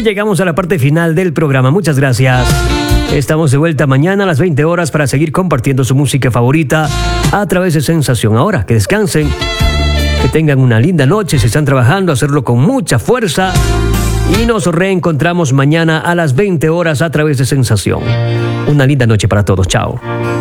llegamos a la parte final del programa. Muchas gracias. Estamos de vuelta mañana a las 20 horas para seguir compartiendo su música favorita a través de Sensación. Ahora, que descansen, que tengan una linda noche. Si están trabajando, hacerlo con mucha fuerza. Y nos reencontramos mañana a las 20 horas a través de Sensación. Una linda noche para todos. Chao.